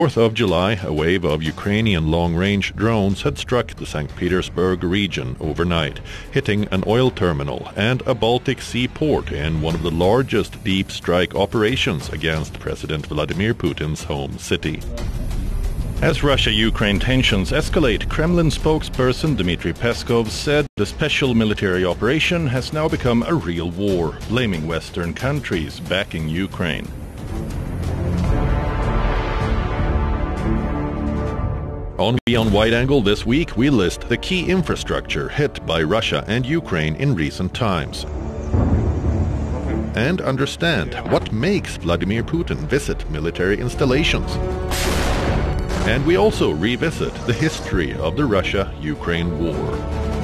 4th of July, a wave of Ukrainian long-range drones had struck the St. Petersburg region overnight, hitting an oil terminal and a Baltic Sea port in one of the largest deep strike operations against President Vladimir Putin's home city. As Russia-Ukraine tensions escalate, Kremlin spokesperson Dmitry Peskov said the special military operation has now become a real war, blaming Western countries backing Ukraine. On Beyond Wide Angle this week, we list the key infrastructure hit by Russia and Ukraine in recent times, and understand what makes Vladimir Putin visit military installations. And we also revisit the history of the Russia-Ukraine war.